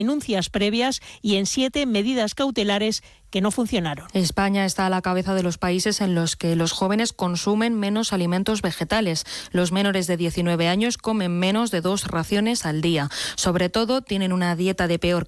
denuncias previas y en 7 medidas cautelares que no funcionaron. España está a la cabeza de los países en los que los jóvenes consumen menos alimentos vegetales. Los menores de 19 años comen menos de 2 raciones al día. Sobre todo, tienen una dieta de peor